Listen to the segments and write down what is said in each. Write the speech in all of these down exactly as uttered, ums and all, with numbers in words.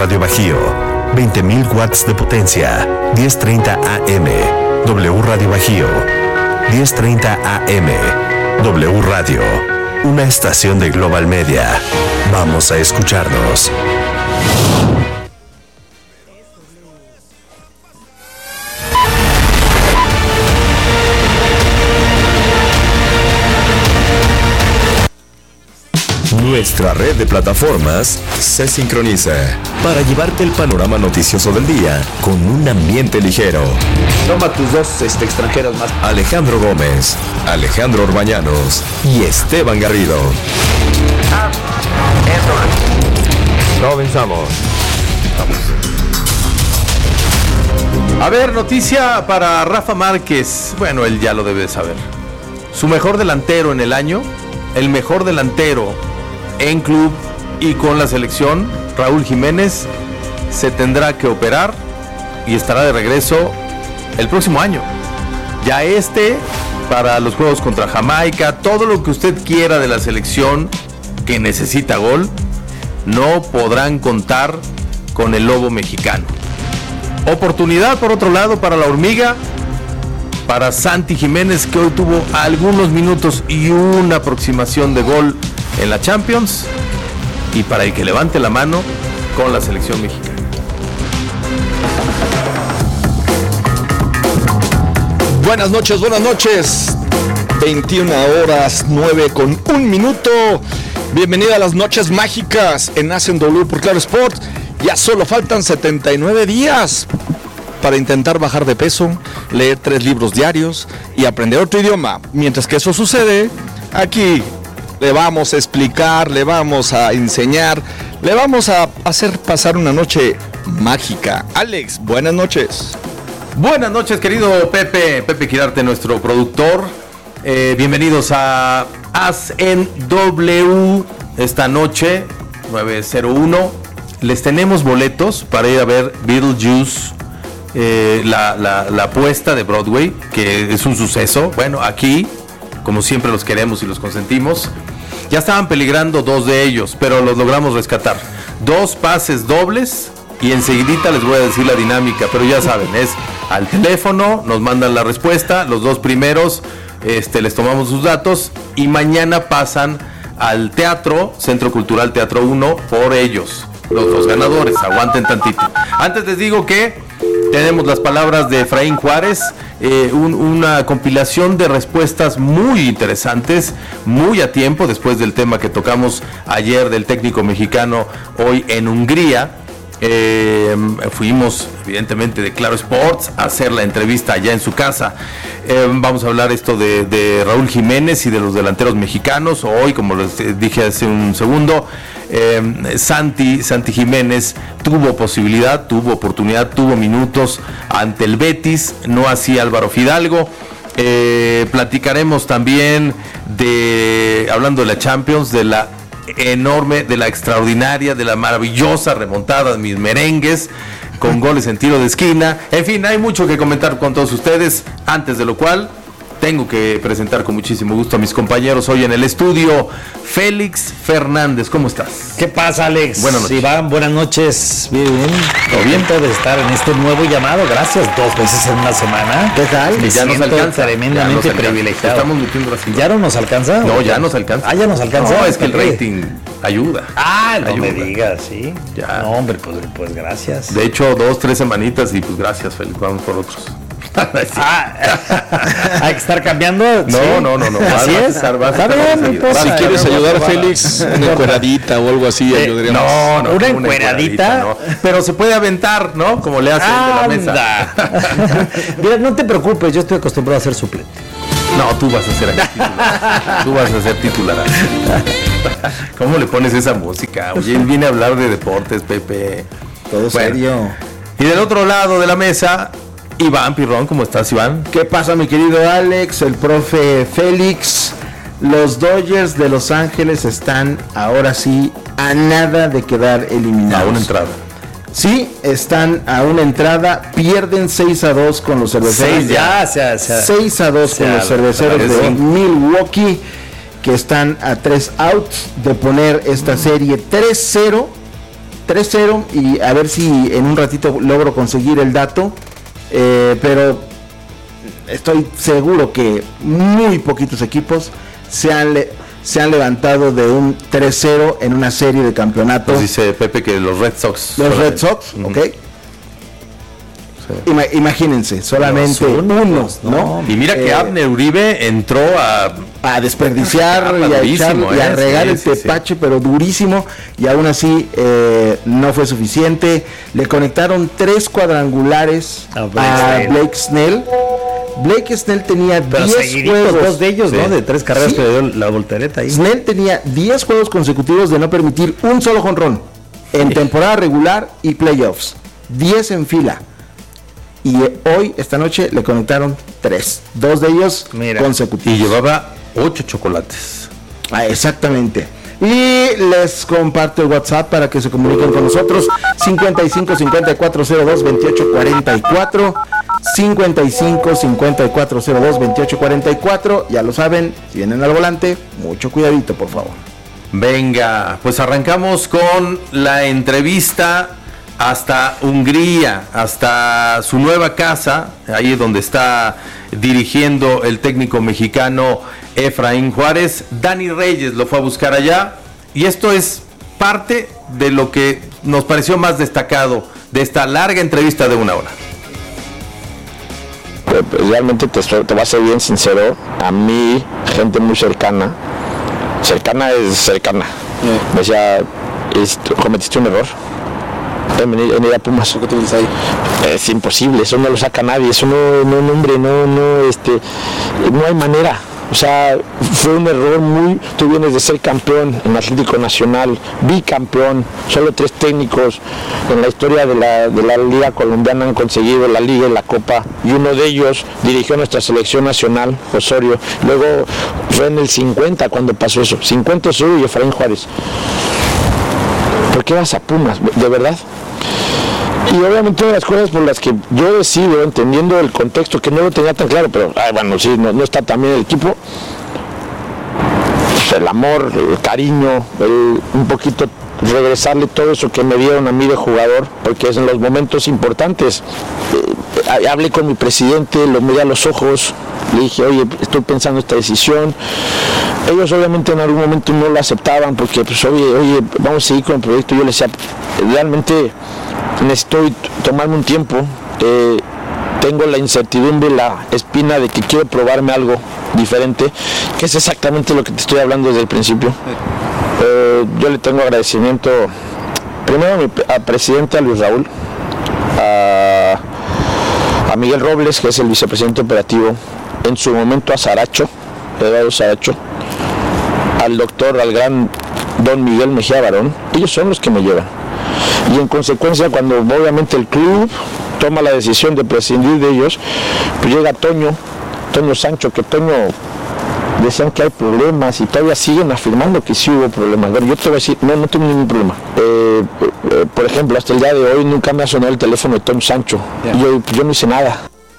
Radio Bajío, veinte mil watts de potencia, diez treinta A M. W Radio Bajío, diez treinta A M. W Radio, una estación de Global Media. Vamos a escucharnos. Nuestra red de plataformas se sincroniza para llevarte el panorama noticioso del día con un ambiente ligero. Toma tus dos este, extranjeros más. Alejandro Gómez, Alejandro Orbañanos y Esteban Garrido. Ah, eso. Comenzamos. A ver, noticia para Rafa Márquez. Bueno, él ya lo debe de saber. Su mejor delantero en el año, el mejor delantero en club y con la selección, Raúl Jiménez, se tendrá que operar y estará de regreso el próximo año. Ya este, para los juegos contra Jamaica, todo lo que usted quiera de la selección que necesita gol, no podrán contar con el lobo mexicano. Oportunidad, por otro lado, para la hormiga, para Santi Jiménez, que hoy tuvo algunos minutos y una aproximación de gol en la Champions, y para el que levante la mano con la selección mexicana. Buenas noches, buenas noches. veintiuna horas, nueve con un minuto. Bienvenida a las noches mágicas en Hacen W por Claro Sport. Ya solo faltan setenta y nueve días para intentar bajar de peso, leer tres libros diarios y aprender otro idioma. Mientras que eso sucede, aquí le vamos a explicar, le vamos a enseñar, le vamos a hacer pasar una noche mágica. Alex, buenas noches. Buenas noches, querido Pepe, Pepe Quirarte, nuestro productor. Eh, bienvenidos a Hacen W esta noche, nueve cero uno. Les tenemos boletos para ir a ver Beetlejuice, eh, la, la, la apuesta de Broadway, que es un suceso. Bueno, aquí, como siempre, los queremos y los consentimos. Ya estaban peligrando dos de ellos, pero los logramos rescatar. Dos pases dobles y enseguidita les voy a decir la dinámica, pero ya saben, es al teléfono, nos mandan la respuesta, los dos primeros este, les tomamos sus datos y mañana pasan al teatro, Centro Cultural Teatro uno, por ellos, los dos ganadores. Aguanten tantito. Antes les digo que tenemos las palabras de Efraín Juárez, eh, un, una compilación de respuestas muy interesantes, muy a tiempo, después del tema que tocamos ayer del técnico mexicano hoy en Hungría. Eh, fuimos evidentemente de Claro Sports a hacer la entrevista allá en su casa. Eh, vamos a hablar esto de, de Raúl Jiménez y de los delanteros mexicanos. Hoy, como les dije hace un segundo, eh, Santi, Santi Jiménez tuvo posibilidad, tuvo oportunidad, tuvo minutos ante el Betis, no así Álvaro Fidalgo. Eh, platicaremos también de, hablando de la Champions, de la enorme, de la extraordinaria, de la maravillosa remontada de mis merengues con goles en tiro de esquina. En fin, hay mucho que comentar con todos ustedes, antes de lo cual tengo que presentar con muchísimo gusto a mis compañeros hoy en el estudio. Félix Fernández, ¿cómo estás? ¿Qué pasa, Alex? Buenas noches. Iván, buenas noches. Bien, bien. ¿Todo bien? de estar en este nuevo llamado. Gracias, dos veces en una semana. ¿Qué tal? Me Ya nos siento alcanza. tremendamente Ya nos alcanza. privilegiado. Estamos metiendo así. ¿Ya no nos alcanza? No, ya nos alcanza. Ah, ya nos alcanza. No, es que el ¿Por qué? rating ayuda. Ah, no ayuda. me digas, ¿sí? Ya. No, hombre, pues, pues gracias. De hecho, dos, tres semanitas y pues gracias, Félix. Vamos por otros. Ah, hay que estar cambiando. No, ¿sí? no, no, no. Así Vas a es. estar- vas a Está estar bien, no seguido. importa. Si quieres No, ayudar a no, Félix, no, una no, encueradita o algo así, Eh, ayudaríamos. No, no, Una como encueradita. ¿no? Pero se puede aventar, ¿no? Como le hacen de la mesa. Anda. Mira, no te preocupes, yo estoy acostumbrado a ser suplente. No, tú vas a ser aquí titular. Tú vas a ser titular. ¿Cómo le pones esa música? Oye, él viene a hablar de deportes, Pepe. Todo Bueno. serio. Y del otro lado de la mesa, Iván Pirrón. ¿Cómo estás, Iván? ¿Qué pasa, mi querido Alex? El profe Félix. Los Dodgers de Los Ángeles están ahora sí a nada de quedar eliminados. A una entrada. Sí, están a una entrada. Pierden seis a dos con los cerveceros. Seis de- Ya, se, se, seis a dos con se- los cerveceros se de parece. tres cero y a ver si en un ratito logro conseguir el dato, eh, pero estoy seguro que muy poquitos equipos se han, le, se han levantado de un tres cero en una serie de campeonatos. Pues dice Pepe que los Red Sox. Los Red Sox, uh-huh. ok. Sí. Ima- imagínense, solamente uno, ¿no? Y mira que eh, Abner Uribe entró a, a desperdiciar y a, echar, eh, y a regar sí, el tepache, sí, sí. pero durísimo, y aún así eh, no fue suficiente. Le conectaron tres cuadrangulares a Blake, a Blake Snell. Blake Snell tenía diez juegos, dos de ellos, sí. ¿no? De tres carreras sí. que le dio la voltereta ahí. Snell tenía diez juegos consecutivos de no permitir un solo jonrón en sí. temporada regular y playoffs. diez en fila. Y hoy, esta noche, le conectaron tres. Dos de ellos Mira, consecutivos. Y llevaba ocho chocolates. Ah, exactamente. Y les comparto el WhatsApp para que se comuniquen con nosotros. cincuenta y cinco, cincuenta y cuatro cero dos, veintiocho cuarenta y cuatro. cincuenta y cinco, cincuenta y cuatro cero dos, veintiocho cuarenta y cuatro. Ya lo saben, si vienen al volante, mucho cuidadito, por favor. Venga, pues arrancamos con la entrevista hasta Hungría, hasta su nueva casa, ahí es donde está dirigiendo el técnico mexicano Efraín Juárez. Dani Reyes lo fue a buscar allá, y esto es parte de lo que nos pareció más destacado de esta larga entrevista de una hora. Realmente te, te voy a ser bien sincero, a mí, gente muy cercana, cercana es cercana, me decía, cometiste un error. En ir a Pumas, ¿qué te dices ahí? Es imposible, eso no lo saca nadie, eso no, no, no hombre, no, no, este, no hay manera. O sea, fue un error muy. Tú vienes de ser campeón en Atlético Nacional, bicampeón, solo tres técnicos en la historia de la, de la Liga Colombiana han conseguido la Liga y la Copa, y uno de ellos dirigió nuestra selección nacional, Osorio. Luego fue en el cincuenta cuando pasó eso, cincuenta Osorio y Efraín Juárez. ¿Por qué vas a Pumas? ¿De verdad? Y obviamente una de las cosas por las que yo decido, entendiendo el contexto, que no lo tenía tan claro, pero ay, bueno, sí, no, no está también el equipo, pues el amor, el cariño, el, un poquito regresarle todo eso que me dieron a mí de jugador, porque es en los momentos importantes. Eh, hablé con mi presidente, lo miré a los ojos, le dije, oye, estoy pensando esta decisión. Ellos obviamente en algún momento no lo aceptaban, porque pues oye, oye, vamos a seguir con el proyecto. Yo les decía, realmente necesito tomarme un tiempo, eh, tengo la incertidumbre, la espina de que quiero probarme algo diferente, que es exactamente lo que te estoy hablando desde el principio. Eh, yo le tengo agradecimiento primero a mi a presidente, a Luis Raúl, a, a Miguel Robles, que es el vicepresidente operativo, en su momento a Saracho, Eduardo Saracho, al doctor, al gran don Miguel Mejía Barón. Ellos son los que me llevan. Y en consecuencia, cuando obviamente el club toma la decisión de prescindir de ellos, pues llega Toño, Toño Sancho, que Toño decían que hay problemas y todavía siguen afirmando que sí hubo problemas. Bueno, yo te voy a decir, no, no tengo ningún problema. Eh, eh, por ejemplo, hasta el día de hoy nunca me ha sonado el teléfono de Toño Sancho. Yeah. Y yo, yo no hice nada.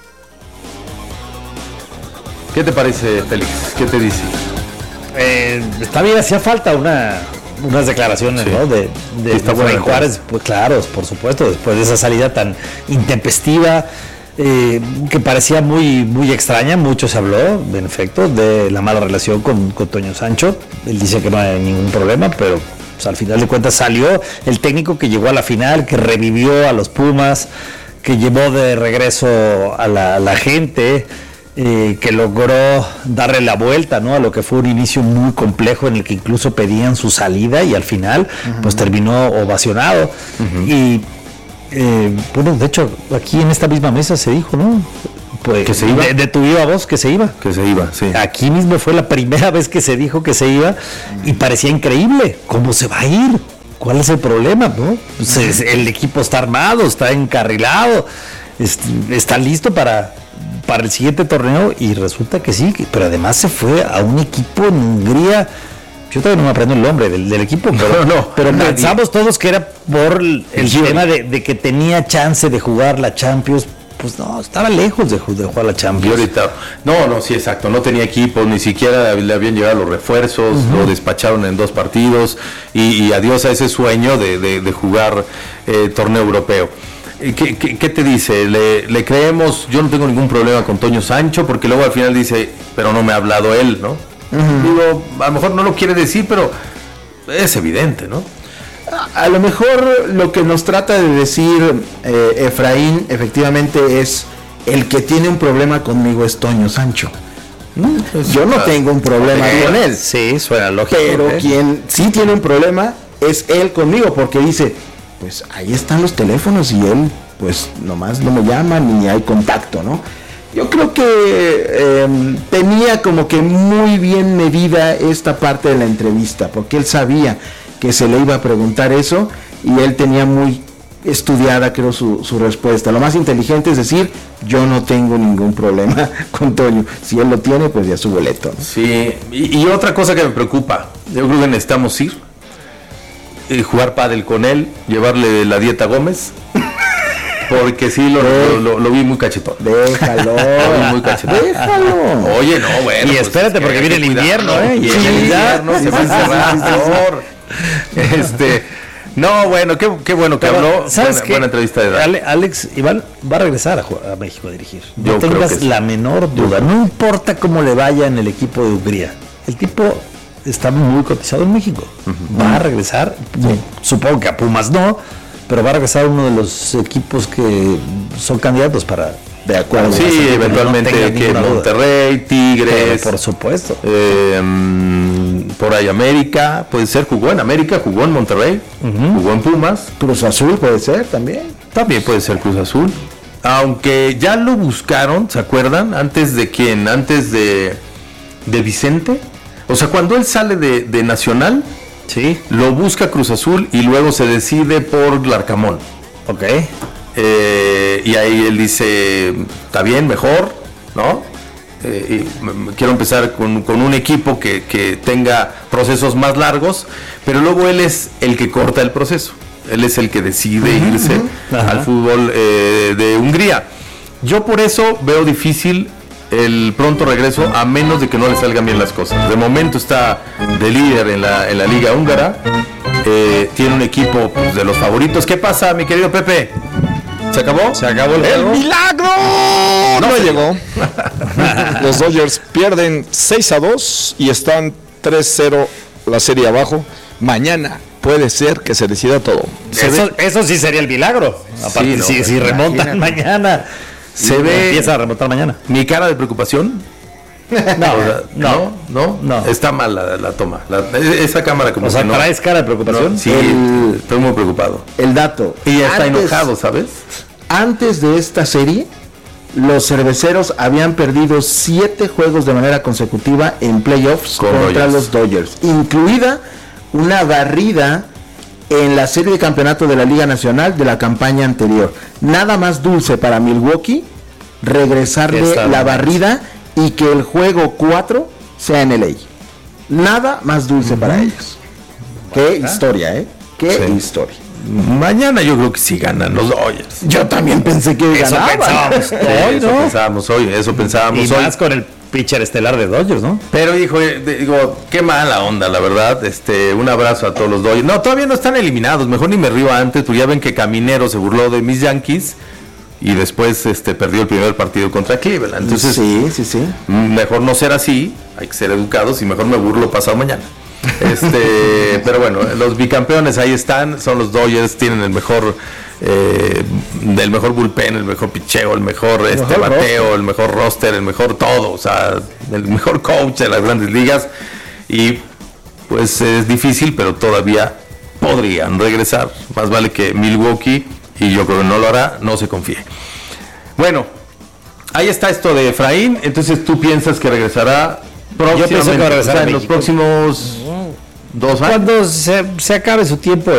¿Qué te parece, Félix? ¿Qué te dice? Eh, está bien, hacía falta una, unas declaraciones, sí, ¿no? De, de Efraín Juárez, pues claro, por supuesto, después de esa salida tan intempestiva, eh, que parecía muy, muy extraña. Mucho se habló, en efecto, de la mala relación con, con Toño Sancho. Él dice que no hay ningún problema, pero pues, al final de cuentas salió el técnico que llegó a la final, que revivió a los Pumas, que llevó de regreso a la, a la gente. Eh, que logró darle la vuelta, ¿no?, a lo que fue un inicio muy complejo en el que incluso pedían su salida, y al final uh-huh. pues terminó ovacionado. Uh-huh. Y eh, bueno, de hecho aquí en esta misma mesa se dijo, ¿no?, pues, que se iba, de, de tu viva voz, que se iba que se iba, sí. Aquí mismo fue la primera vez que se dijo que se iba, y parecía increíble. ¿Cómo se va a ir? ¿Cuál es el problema, no? Pues, uh-huh. El equipo está armado, está encarrilado, está listo para para el siguiente torneo, y resulta que sí, pero además se fue a un equipo en Hungría. Yo todavía no me aprendo el nombre del, del equipo, pero, no, no, pero pensamos todos que era por el, el tema de, de que tenía chance de jugar la Champions, pues no, estaba lejos de, de jugar la Champions. Y ahorita, no, no, sí, exacto, no tenía equipo, ni siquiera le habían llegado los refuerzos, uh-huh. lo despacharon en dos partidos y, y adiós a ese sueño de, de, de jugar eh, torneo europeo. ¿Qué, qué, qué te dice? ¿Le, ¿Le creemos? Yo no tengo ningún problema con Toño Sancho, porque luego al final dice, pero no me ha hablado él, ¿no? Uh-huh. Digo, a lo mejor no lo quiere decir, pero es evidente, ¿no? A, a lo mejor lo que nos trata de decir eh, Efraín, efectivamente, es el que tiene un problema conmigo es Toño Sancho. ¿No? Pues, yo no tengo un problema eh, con él. Sí, suena lógico. Pero ¿eh? quien sí tiene un problema es él conmigo, porque dice... pues ahí están los teléfonos y él pues nomás no me llama ni hay contacto, ¿no? Yo creo que eh, tenía como que muy bien medida esta parte de la entrevista, porque él sabía que se le iba a preguntar eso y él tenía muy estudiada, creo, su, su respuesta. Lo más inteligente es decir, yo no tengo ningún problema con Toño. Si él lo tiene, pues ya su boleto, ¿no? Sí, y, y otra cosa que me preocupa, yo creo que necesitamos ir y jugar pádel con él, llevarle la dieta Gómez, porque sí lo, lo, lo, lo vi muy cachetón. Déjalo. Lo vi muy cachetón. Déjalo. Oye, no, bueno. Y pues, espérate, porque viene el invierno, ¿eh? Y Sí, el invierno se va a encerrar, por favor. Este, no, bueno, qué, qué bueno que Pero, habló. ¿sabes buena, qué? buena entrevista de Ale, Alex Iván va a regresar a, jugar, a México a dirigir. No Yo creo tengas que sí. la menor duda. No importa cómo le vaya en el equipo de Hungría. El tipo está muy cotizado en México. Uh-huh. Va a regresar, sí. Supongo que a Pumas no, pero va a regresar a uno de los equipos que son candidatos para... De acuerdo. Sí, sí, eventualmente no que Monterrey, duda. Tigres. Pero por supuesto. Eh, por ahí América, puede ser, jugó en América, jugó en Monterrey, uh-huh. jugó en Pumas. Cruz Azul puede ser también. También puede ser Cruz Azul. Aunque ya lo buscaron, ¿se acuerdan? Antes de quién, antes de, de Vicente. O sea, cuando él sale de, de Nacional, sí, lo busca Cruz Azul y luego se decide por Larcamón. Ok. Eh, y ahí él dice, está bien, mejor, ¿no? Eh, y m- quiero empezar con, con un equipo que, que tenga procesos más largos, pero luego él es el que corta el proceso. Él es el que decide uh-huh, irse uh-huh. al fútbol eh, de Hungría. Yo por eso veo difícil el pronto regreso, a menos de que no le salgan bien las cosas. De momento está de líder en la, en la liga húngara, eh, tiene un equipo pues, de los favoritos. ¿Qué pasa, mi querido Pepe? ¿Se acabó? ¿Se acabó el, ¡El milagro! No, no llegó. Los Dodgers pierden seis a dos y están tres cero la serie abajo. Mañana puede ser que se decida todo. Eso, eso sí sería el milagro. Aparte, sí, no, si, pues, si remontan mañana. Se ve, empieza a remontar mañana. Mi cara de preocupación. No, o sea, no, no, no, está mal la, la toma. La, esa cámara como o sea, que no. ¿traes cara de preocupación? No, sí, el, estoy muy preocupado. El dato. Y ya está antes, enojado, ¿sabes? Antes de esta serie, los cerveceros habían perdido siete juegos de manera consecutiva en playoffs Con contra Dodgers. los Dodgers, incluida una barrida en la serie de campeonato de la Liga Nacional de la campaña anterior. Nada más dulce para Milwaukee regresarle Esta la barrida y que el juego cuatro sea en L A. Nada más dulce uh-huh. para ellos. Qué ¿Ah? historia, ¿eh? Qué sí. historia. Mañana yo creo que sí ganan los Dodgers. Yo también pensé que eso ganaban. Pensábamos hoy, eso ¿no? pensábamos hoy, eso pensábamos y hoy. Y más con el pitcher estelar de Dodgers, ¿no? Pero hijo, digo, qué mala onda, la verdad. Este, un abrazo a todos los Dodgers. No, todavía no están eliminados. Mejor ni me río antes, porque ya ven que Caminero se burló de mis Yankees y después este perdió el primer partido contra Cleveland. Entonces, sí, sí, sí. Mejor no ser así, hay que ser educados y mejor me burlo pasado mañana. Este, pero bueno, los bicampeones ahí están, son los Dodgers, tienen el mejor eh, del mejor bullpen, el mejor picheo, el mejor este mejor bateo, roster. el mejor roster, el mejor todo, o sea, el mejor coach de las grandes ligas y pues es difícil, pero todavía podrían regresar. Más vale que Milwaukee, y yo creo que no lo hará, no se confíe. Bueno, ahí está esto de Efraín, entonces tú piensas que regresará próximamente, yo pienso que va a regresar o sea, en los próximos dos años. Cuando se, se acabe su tiempo